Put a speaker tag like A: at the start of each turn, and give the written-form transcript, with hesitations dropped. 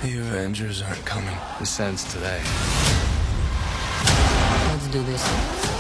A: The Avengers aren't coming. The Sens today.
B: Let's do this.